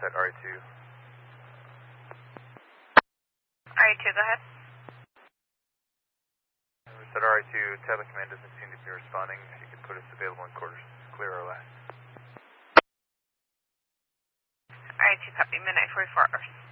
set RA2. RA2, go ahead. We set RA2, tablet command doesn't seem to be responding. If you could put us available in quarters, clear our last. RA2, copy, midnight 44 hours.